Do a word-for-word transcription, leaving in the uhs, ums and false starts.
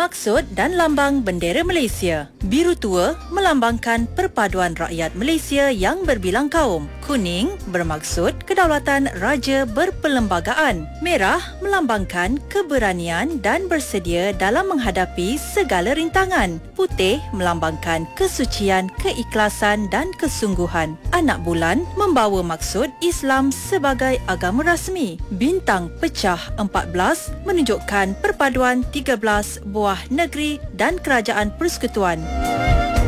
Maksud dan lambang bendera Malaysia. Biru tua melambangkan perpaduan rakyat Malaysia yang berbilang kaum. Kuning bermaksud kedaulatan raja berperlembagaan. Merah melambangkan keberanian dan bersedia dalam menghadapi segala rintangan. Putih melambangkan kesucian, keikhlasan dan kesungguhan. Anak bulan membawa maksud Islam sebagai agama rasmi. Bintang pecah empat belas menunjukkan perpaduan tiga belas buah negeri dan kerajaan persekutuan.